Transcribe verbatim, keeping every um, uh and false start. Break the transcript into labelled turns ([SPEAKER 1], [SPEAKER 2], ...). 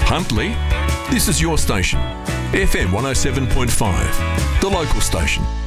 [SPEAKER 1] Huntly, this is your station, F M one oh seven point five, the local station.